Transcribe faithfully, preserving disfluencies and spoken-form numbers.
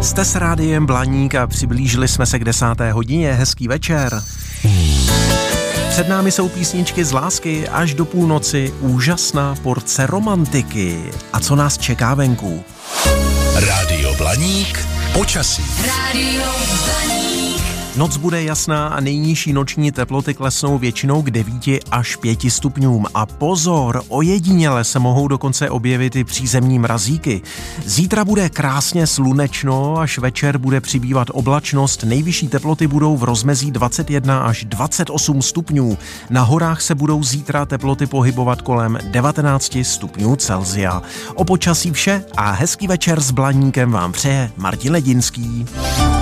Jste s rádiem Blaník a přiblížili jsme se k desáté hodině. Hezký večer. Před námi jsou písničky z lásky až do půlnoci, úžasná porce romantiky. A co nás čeká venku? Rádio Blaník, počasí. Rádio Blaník. Noc bude jasná a nejnižší noční teploty klesnou většinou k devíti až pěti stupňům. A pozor, ojediněle se mohou dokonce objevit i přízemní mrazíky. Zítra bude krásně slunečno, až večer bude přibývat oblačnost. Nejvyšší teploty budou v rozmezí dvacet jedna až dvacet osm stupňů. Na horách se budou zítra teploty pohybovat kolem devatenáct stupňů Celsia. O počasí vše a hezký večer s Blaníkem vám přeje Martin Ledinský.